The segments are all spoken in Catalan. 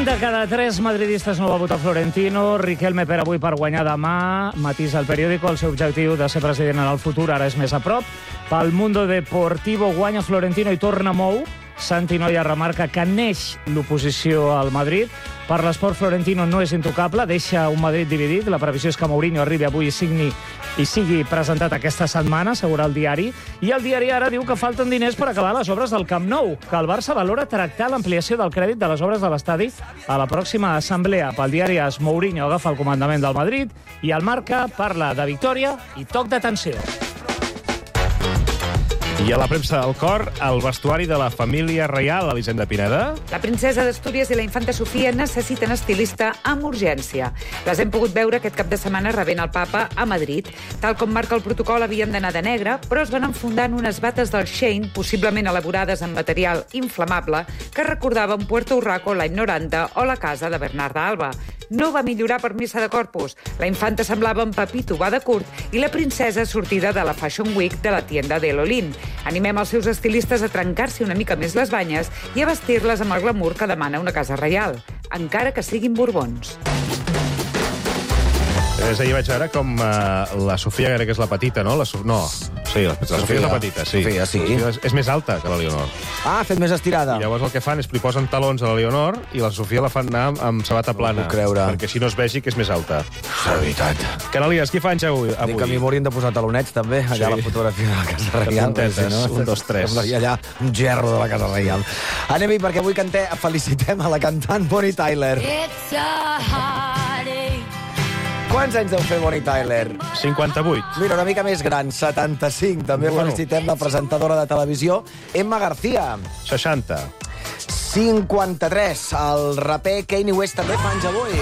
de cada 3 madridistes no va votar Florentino. Riquelme per avui per guanyar demà. Matisa el periòdico. El seu objectiu de ser president en el futur ara és més a prop. Pel Mundo Deportivo guanya Florentino i torna Mou. Santi Noia remarca que neix l'oposició al Madrid. Per l'esport, Florentino no és intocable, deixa un Madrid dividit. La previsió és que Mourinho arribi avui i sigui presentat aquesta setmana, assegura el diari. I el diari ara diu que falten diners per acabar les obres del Camp Nou, que el Barça valora tractar l'ampliació del crèdit de les obres de l'estadi a la pròxima assemblea. Pel diari AS, Mourinho agafa el comandament del Madrid i el Marca parla de victòria i toc d'atenció. I a la premsa del cor, el vestuari de la família reial, Elisenda Pineda. La princesa d'Astúries i la infanta Sofia necessiten estilista amb urgència. Les hem pogut veure aquest cap de setmana rebent el papa a Madrid. Tal com marca el protocol, havien d'anar de negre, però es van enfundar en unes bates del Shein, possiblement elaborades en material inflamable, que recordaven Puerto Urraco l'any 90 o la casa de Bernarda Alba. No va millorar per missa de Corpus. La infanta semblava en Pepito va de curt i la princesa sortida de la Fashion Week de la tienda de Lolín. Animem els seus estilistes a trencar-se una mica més les banyes i a vestir-les amb el glamour que demana una casa reial, encara que siguin borbons. Ahir vaig veure com la Sofia, que és la petita, no? Sí, la Sofia és la petita, sí. Sofia, sí. És més alta que la Leonor. Ah, ha fet més estirada. I llavors el que fan és li posen talons a la Leonor i la Sofia la fan anar amb sabata plana. No puc creure. Perquè així no es vegi que és més alta. La veritat. Canalies, qui fa anys avui? Dic que a mi m'haurien de posar talonets, també, allà a la fotografia de la Casa Reial. Puntetes, 1, 2, 3. Semblaria allà un gerro de la Casa Reial. Anem-hi, perquè avui felicitem a la cantant Bonnie Tyler. Quants anys deu fer Bonnie Tyler? 58. Mira, una mica més gran, 75. També felicitem la presentadora de televisió, Emma García. 60. 53. El raper Kanye West també fa anys avui.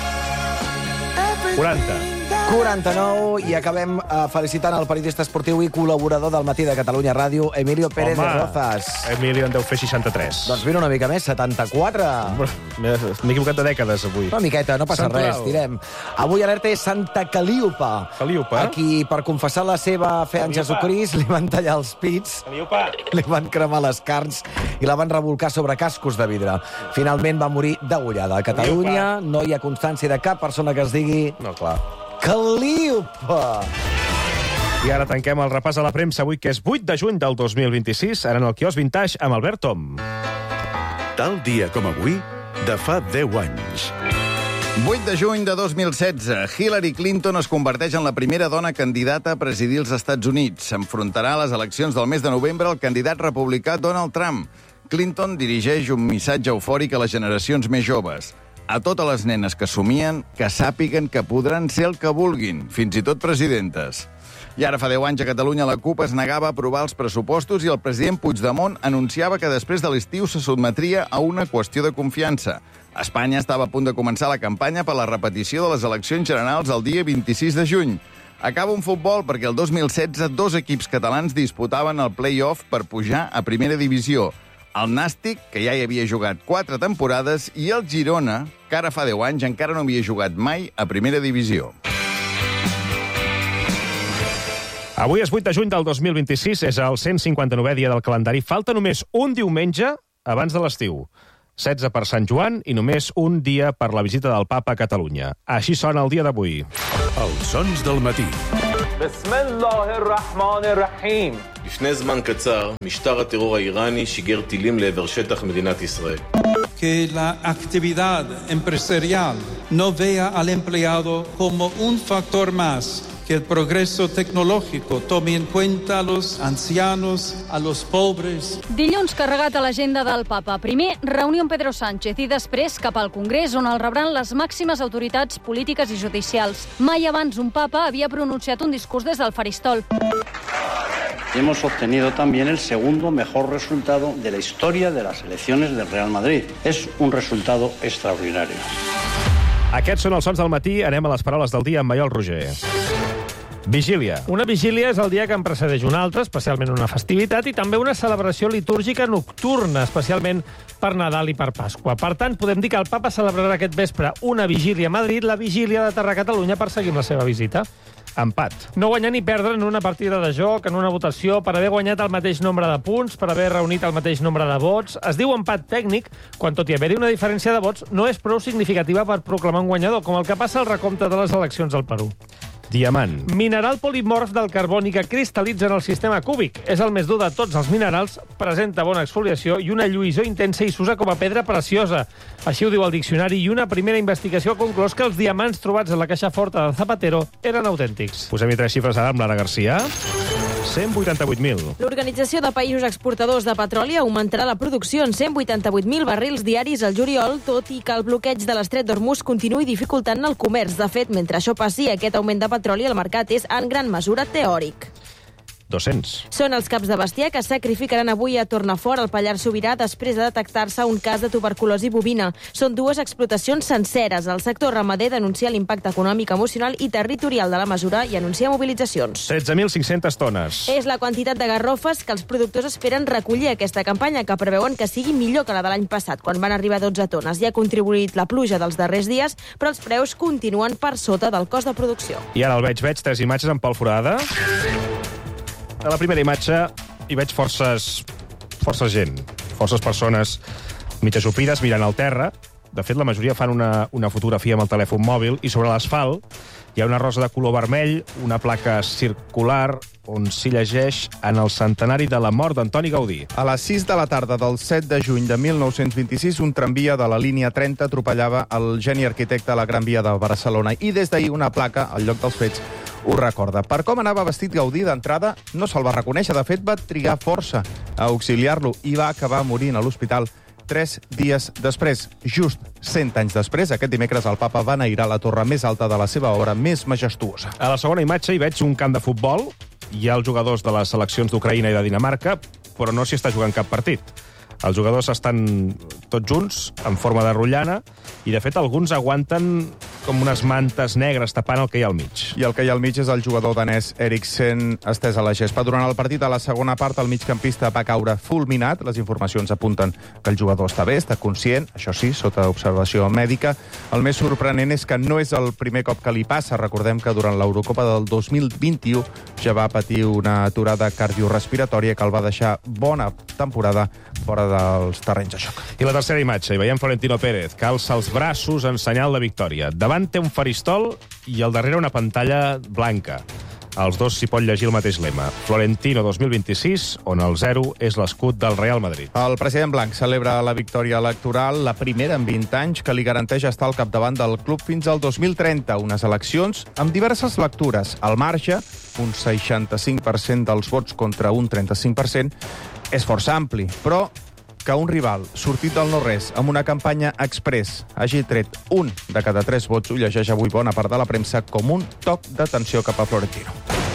40. 49. I acabem felicitant el periodista esportiu i col·laborador del Matí de Catalunya Ràdio, Emilio Pérez de Rozas. Emilio en deu fer 63. Doncs mira una mica més, 74. M'he equivocat de dècades, avui. Una miqueta, no passa res, direm. Avui alerta és Santa Calíopa. Calíopa? A qui, per confessar la seva fe en Jesucrist, li van tallar els pits, Calíopa. li van cremar les carns i la van revolcar sobre cascos de vidre. Finalment va morir degollada. A Catalunya no hi ha constància de cap persona que es digui... No, clar. Calíopa! I ara tanquem el repàs a la premsa avui, que és 8 de juny del 2026, ara en el quiosc Vintage amb Albert Tom. Tal dia com avui, de fa 10 anys. 8 de juny de 2016, Hillary Clinton es converteix en la primera dona candidata a presidir els Estats Units. S'enfrontarà a les eleccions del mes de novembre el candidat republicà Donald Trump. Clinton dirigeix un missatge eufòric a les generacions més joves. A totes les nenes que somien, que sàpiguen que podran ser el que vulguin, fins i tot presidentes. I ara fa 10 anys a Catalunya la CUP es negava a aprovar els pressupostos i el president Puigdemont anunciava que després de l'estiu se sotmetria a una qüestió de confiança. Espanya estava a punt de començar la campanya per la repetició de les eleccions generals el dia 26 de juny. Acaba un futbol perquè el 2016 2 equips catalans disputaven el play-off per pujar a primera divisió. El Nàstic, que ja hi havia jugat 4 temporades, i el Girona, que ara fa 10 anys encara no havia jugat mai a primera divisió. Avui és 8 de juny del 2026, és el 159è dia del calendari. Falta només un diumenge abans de l'estiu. 16 per Sant Joan i només un dia per la visita del Papa a Catalunya. Així sona el dia d'avui. Els sons del matí. بسم الله الرحمن الرحيم. לפני זמן קצר, משטר הטרור האיראני שיגר טילים לעבר שטח מדינת ישראל. Que la actividad empresarial no vea al empleado como un factor más, que el progreso tecnológico tome en cuenta a los ancianos, a los pobres. Dilluns carregat a l'agenda del Papa. Primer, reunió amb Pedro Sánchez i després cap al Congrés, on el rebran les màximes autoritats polítiques i judicials. Mai abans un papa havia pronunciat un discurs des del faristol. Hemos obtenido también el segundo mejor resultado de la historia de las elecciones del Real Madrid. Es un resultado extraordinario. Aquests són els sons del matí. Anem a les paraules del dia amb Maiol Roger. Vigília. Una vigília és el dia que en precedeix un altre, especialment una festivitat, i també una celebració litúrgica nocturna, especialment per Nadal i per Pasqua. Per tant, podem dir que el papa celebrarà aquest vespre una vigília a Madrid, la vigília d'aterrar a Catalunya per seguir amb la seva visita. empat. No guanyar ni perdre en una partida de joc, en una votació, per haver guanyat el mateix nombre de punts, per haver reunit el mateix nombre de vots. Es diu empat tècnic, quan tot i haver-hi una diferència de vots, no és prou significativa per proclamar un guanyador, com el que passa al recompte de les eleccions al Perú. Diamant. Mineral polimorf del carboni que cristal·litza en el sistema cúbic. És el més dur de tots els minerals, presenta bona exfoliació i una lluïssor intensa i s'usa com a pedra preciosa. Així ho diu el diccionari, i una primera investigació ha conclòs que els diamants trobats en la caixa forta de Zapatero eren autèntics. Posem-hi 3 xifres ara amb Lara Garcia. 188.000. L'Organització de Països Exportadors de Petroli augmentarà la producció en 188.000 barrils diaris al juliol, tot i que el bloqueig de l'estret d'Hormuz continuï dificultant el comerç. De fet, mentre això passi, aquest augment de petroli al mercat és en gran mesura teòric. 200. Són els caps de bestiar que sacrificaran avui a Tornafort, al Pallars Sobirà, després de detectar-se un cas de tuberculosi bovina. Són 2 explotacions senceres. El sector ramader denuncia l'impacte econòmic, emocional i territorial de la mesura i anuncia mobilitzacions. 13.500 tones. És la quantitat de garrofes que els productors esperen recollir aquesta campanya, que preveuen que sigui millor que la de l'any passat, quan van arribar 12 tones. Hi ha contribuït la pluja dels darrers dies, però els preus continuen per sota del cost de producció. I ara el veig 3 imatges amb Pol Forada. A la primera imatge hi veig forces gent, forces persones mitges opides mirant al terra. De fet, la majoria fan una fotografia amb el telèfon mòbil i sobre l'asfalt hi ha una rosa de color vermell, una placa circular on s'hi llegeix en el centenari de la mort d'Antoni Gaudí. A les 6 de la tarda del 7 de juny de 1926, un tramvia de la línia 30 atropellava el geni arquitecte a la Gran Via de Barcelona i des d'ahir una placa al lloc dels fets ho recorda. Per com anava vestit Gaudí d'entrada, no se'l va reconèixer. De fet, va trigar força a auxiliar-lo i va acabar morint a l'hospital 3 dies després. Just 100 anys després, aquest dimecres, el papa va enairar la torre més alta de la seva obra més majestuosa. A la segona imatge hi veig un camp de futbol. Hi ha els jugadors de les seleccions d'Ucraïna i de Dinamarca, però no s'hi està jugant cap partit. Els jugadors estan tots junts, en forma de rotllana, i, de fet, alguns aguanten com unes mantes negres tapant el que hi ha al mig. I el que hi ha al mig és el jugador danès Eriksen estès a la gespa. Durant el partit, a la segona part, el migcampista va caure fulminat. Les informacions apunten que el jugador està bé, està conscient, això sí, sota observació mèdica. El més sorprenent és que no és el primer cop que li passa. Recordem que durant l'Eurocopa del 2021 ja va patir una aturada cardiorespiratòria que el va deixar bona temporada fora dels terrenys de joc. I la tercera imatge, hi veiem Florentino Pérez, que alça els braços en senyal de victòria. Davant té un faristol i al darrere una pantalla blanca. Als dos s'hi pot llegir el mateix lema. Florentino 2026, on el 0 és l'escut del Real Madrid. El president blanc celebra la victòria electoral, la primera en 20 anys, que li garanteix estar al capdavant del club fins al 2030. Unes eleccions amb diverses lectures. Al marge, un 65% dels vots contra un 35%, és força ampli, però que un rival sortit del no-res amb una campanya express hagi tret un de cada 3 vots ho llegeix avui bona part de la premsa com un toc d'atenció cap a Florentino.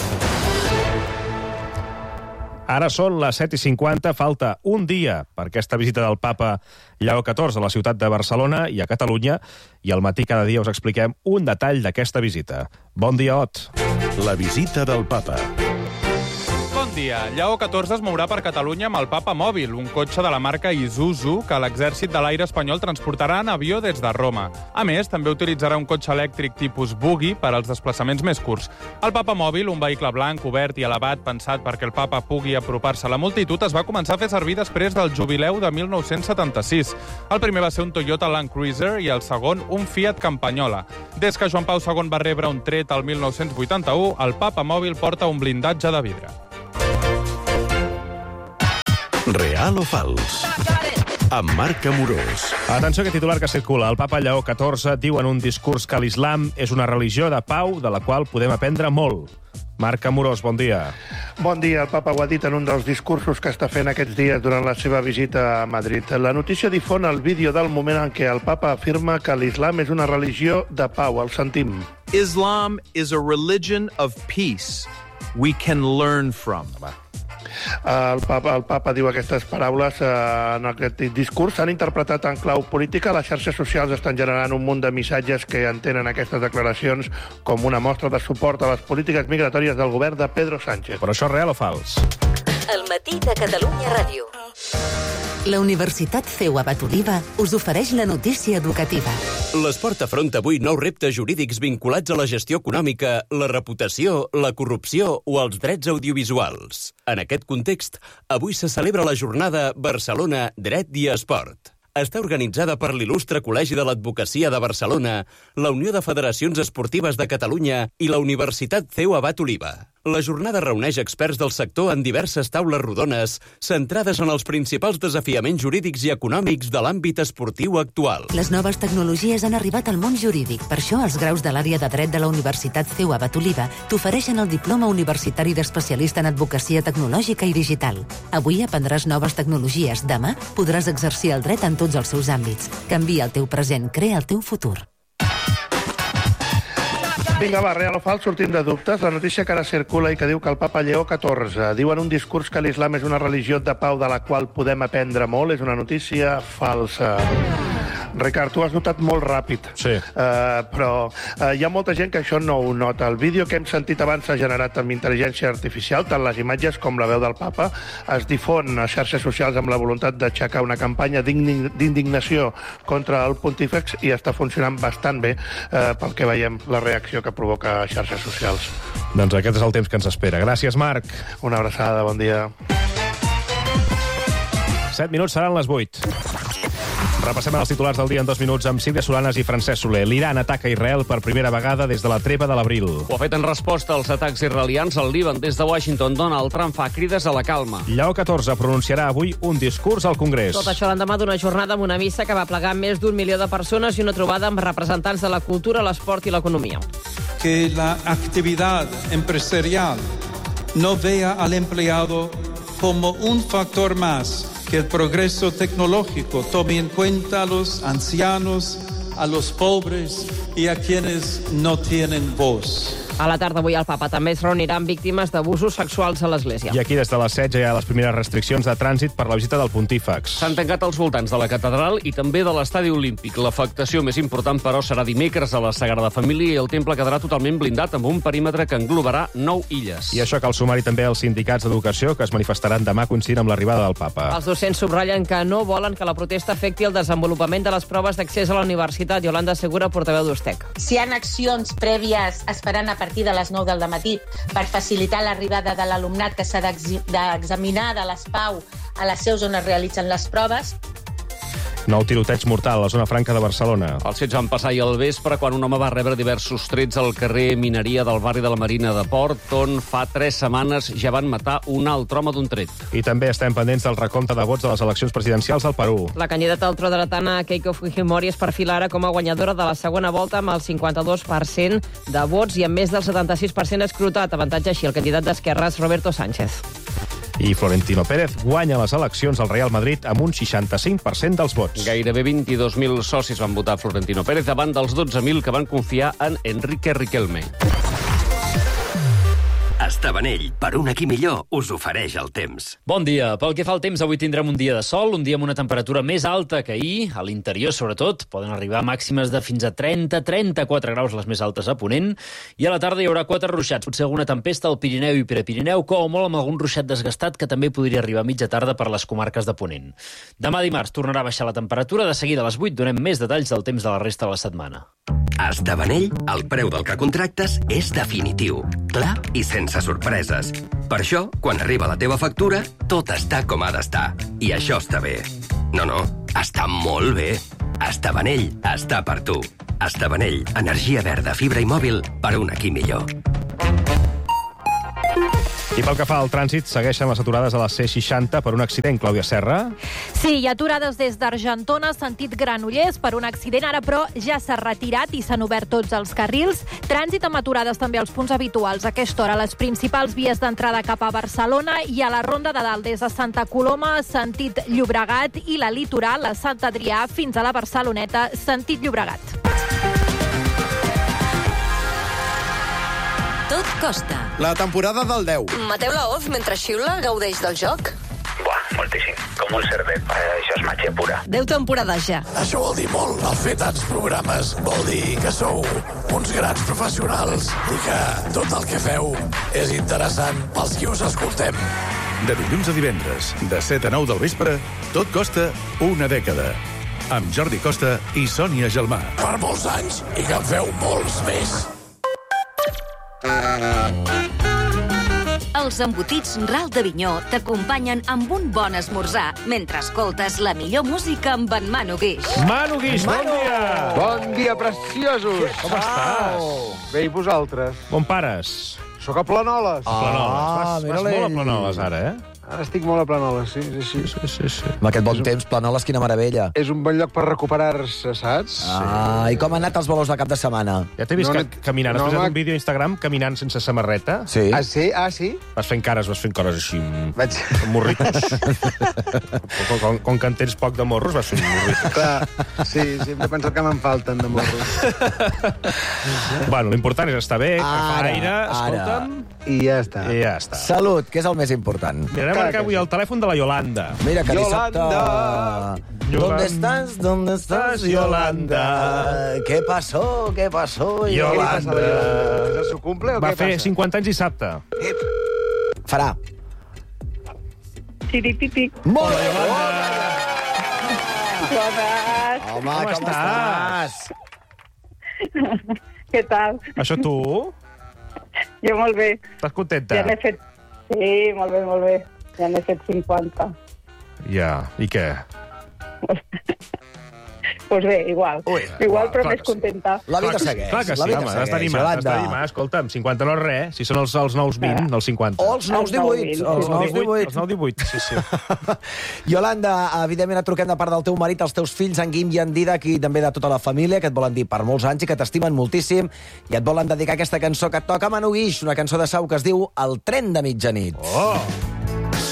Ara són les 7:50, falta un dia per aquesta visita del papa Lleó XIV a la ciutat de Barcelona i a Catalunya, i al matí cada dia us expliquem un detall d'aquesta visita. Bon dia, Ot. La visita del papa. Bon dia. Lleó XIV es mourà per Catalunya amb el Papa Mòbil, un cotxe de la marca Isuzu que l'exèrcit de l'aire espanyol transportarà en avió des de Roma. A més, també utilitzarà un cotxe elèctric tipus buggy per als desplaçaments més curts. El Papa Mòbil, un vehicle blanc, obert i elevat, pensat perquè el papa pugui apropar-se a la multitud, es va començar a fer servir després del jubileu de 1976. El primer va ser un Toyota Land Cruiser i el segon un Fiat Campagnola. Des que Joan Pau II va rebre un tret al 1981, el Papa Mòbil porta un blindatge de vidre. Real o fals? Amb Marc Amorós. Atenció a aquest titular que circula. El papa Lleó XIV diu en un discurs que l'islam és una religió de pau de la qual podem aprendre molt. Marc Amorós, bon dia. Bon dia. El papa ho ha dit en un dels discursos que està fent aquests dies durant la seva visita a Madrid. La notícia difon el vídeo del moment en què el papa afirma que l'islam és una religió de pau. El sentim. Islam is a religion of peace we can learn from. El papa diu aquestes paraules en aquest discurs. S'han interpretat en clau política. Les xarxes socials estan generant un munt de missatges que entenen aquestes declaracions com una mostra de suport a les polítiques migratòries del govern de Pedro Sánchez. Però això és real o fals? El matí de Catalunya Ràdio. La Universitat CEU Abat Oliva us ofereix la notícia educativa. L'esport afronta avui nous reptes jurídics vinculats a la gestió econòmica, la reputació, la corrupció o els drets audiovisuals. En aquest context, avui se celebra la jornada Barcelona Dret i Esport. Està organitzada per l'Il·lustre Col·legi de l'Advocacia de Barcelona, la Unió de Federacions Esportives de Catalunya i la Universitat CEU Abat Oliva. La jornada reuneix experts del sector en diverses taules rodones centrades en els principals desafiaments jurídics i econòmics de l'àmbit esportiu actual. Les noves tecnologies han arribat al món jurídic. Per això, els graus de l'àrea de dret de la Universitat CEU Abat Oliva t'ofereixen el diploma universitari d'especialista en advocacia tecnològica i digital. Avui aprendràs noves tecnologies. Demà podràs exercir el dret en tots els seus àmbits. Canvia el teu present, crea el teu futur. Vinga, va, real o fals, sortim de dubtes. La notícia que ara circula i que diu que el papa Lleó XIV diu en un discurs que l'islam és una religió de pau de la qual podem aprendre molt, és una notícia falsa. Ricard, tu has notat molt ràpid. Sí. Però hi ha molta gent que això no ho nota. El vídeo que hem sentit abans s'ha generat amb intel·ligència artificial, tant les imatges com la veu del papa. Es difon a xarxes socials amb la voluntat d'aixecar una campanya d'indignació contra el pontífex i està funcionant bastant bé pel que veiem la reacció que provoca a xarxes socials. Doncs aquest és el temps que ens espera. Gràcies, Marc. Una abraçada, bon dia. 7 minuts seran les 8. Repassem els titulars del dia en 2 minuts amb Sílvia Solanas i Francesc Soler. L'Iran ataca Israel per primera vegada des de la treva de l'abril. Ho ha fet en resposta als atacs israelians al Líban. Des de Washington, Donald Trump fa crides a la calma. Lleó XIV pronunciarà avui un discurs al Congrés. Tot això l'endemà d'una jornada amb una missa que va plegar més d'1 milió de persones i una trobada amb representants de la cultura, l'esport i l'economia. Que la actividad empresarial no vea al empleado como un factor más, que el progreso tecnológico tome en cuenta a los ancianos, a los pobres y a quienes no tienen voz. A la tarda avui el papa també es reunirà amb víctimes d'abusos sexuals a l'Església. I aquí des de les 7 ja hi ha les primeres restriccions de trànsit per la visita del pontífex. S'han tancat els voltants de la catedral i també de l'estadi olímpic. L'afectació més important, però, serà dimecres a la Sagrada Família i el temple quedarà totalment blindat amb un perímetre que englobarà 9 illes. I això cal sumar-hi també els sindicats d'educació que es manifestaran demà coincidint amb l'arribada del papa. Els docents subratllen que no volen que la protesta afecti el desenvolupament de les proves d'accés a la universitat. Yolanda Segura, portaveu d'Ustec. Si hi ha accions prèvies esperant a partir de les 9 del dematí per facilitar l'arribada de l'alumnat que s'ha d'examinar de l'ESPAU a les seus on es realitzen les proves. Nou tiroteig mortal a la zona franca de Barcelona. Els fets van passar ahir al vespre quan un home va rebre diversos trets al carrer Mineria del barri de la Marina de Port, on fa 3 setmanes ja van matar un altre home d'un tret. I també estem pendents del recompte de vots de les eleccions presidencials al Perú. La candidata al tro dretana Keiko Fujimori es perfila ara com a guanyadora de la segona volta amb el 52% de vots i amb més del 76% escrutat. Avantatge així el candidat d'Esquerres, Roberto Sánchez. I Florentino Pérez guanya les eleccions al Real Madrid amb un 65% dels vots. Gairebé 22.000 socis van votar Florentino Pérez davant dels 12.000 que van confiar en Enrique Riquelme. Estabanell, per un aquí millor, us ofereix el temps. Bon dia. Pel que fa al temps, avui tindrem un dia de sol, un dia amb una temperatura més alta que ahir, a l'interior sobretot. Poden arribar màximes de fins a 30-34 graus, les més altes a Ponent, i a la tarda hi haurà 4 ruixats, potser alguna tempesta al Pirineu i Prepirineu, com a molt amb algun ruixat desgastat que també podria arribar a mitja tarda per les comarques de Ponent. Demà dimarts tornarà a baixar la temperatura, de seguida a les 8 donem més detalls del temps de la resta de la setmana. A Estabanell, el preu del que contractes és definitiu, clar i sense sorpreses. Per això, quan arriba la teva factura, tot està com ha d'estar. I això està bé. No, està molt bé. Estabanell està per tu. Estabanell, energia verda, fibra i mòbil per un aquí millor. I pel que fa al trànsit, segueixen les aturades a la C60 per un accident, Clàudia Serra. Sí, hi ha aturades des d'Argentona, sentit Granollers, per un accident. Ara, però, ja s'ha retirat i s'han obert tots els carrils. Trànsit amb aturades també als punts habituals. A aquesta hora, les principals vies d'entrada cap a Barcelona i a la Ronda de Dalt des de Santa Coloma, sentit Llobregat, i la Litoral, a Sant Adrià, fins a la Barceloneta, sentit Llobregat. Tot costa. La temporada del 10. Mateu Laoz, mentre xiula, gaudeix del joc? Buah, moltíssim. Com un cervet. Això és màgia pura. 10 temporades ja. Això vol dir molt. El fer tants programes vol dir que sou uns grans professionals i que tot el que feu és interessant pels qui us escoltem. De dilluns a divendres, de 7 a 9 del vespre, tot costa una dècada. Amb Jordi Costa i Sònia Gelmà. Per molts anys i que en feu molts més. Els embotits Ral d'Avinyó t'acompanyen amb un bon esmorzar mentre escoltes la millor música amb en Manu Guix. Manu Guix, bon dia! Bon dia, preciosos! Com estàs? Bé, i vosaltres? On pares? Soc a Planoles. Vas molt a Planoles, ara, eh? Ara estic molt a Planoles, sí. Sí. Amb aquest bon temps, Planoles, quina meravella. És un bon lloc per recuperar-se, saps? I com han anat els valors de cap de setmana? Ja t'he vist caminant. Has posat un vídeo a Instagram caminant sense samarreta. Sí. Ah, sí? Vas fent cores així, morritos. Com que en tens poc de morros, vas fent morritos. Clar, sí, sempre he pensat que me'n falten de morros. Bueno, l'important és estar bé, que fa aire, escolta'm... I ja està. Salut, que és el més important. Mira, anem a marcar avui el telèfon de la Yolanda. Mira, que dissabte... Yolanda. ¿Dónde estás, Yolanda? ¿Qué pasó, Yolanda? És el seu cumple o Va què fer passa? 50 anys dissabte. Farà. Xiripipi. Molt bé, Bones. Home, com estàs? Què tal? Això tu? Jo molt bé. Estàs contenta? Ja n'he fet... Sí, molt bé. Ja n'he fet 50. Ja, i què? Pues bé, igual. Igual, però clar més contenta. La vida segueix. Clar que sí, home, has d'animar. Escolta'm, 50 no és res, si són els nous 20, els 50. O els nous 18. Els nous 18, sí. Yolanda, evidentment et truquem de part del teu marit, els teus fills, en Guim i en Didac, i també de tota la família, que et volen dir per molts anys i que t'estimen moltíssim, i et volen dedicar aquesta cançó que et toca Manu Guix, una cançó de Sau que es diu El tren de mitjanit. Oh!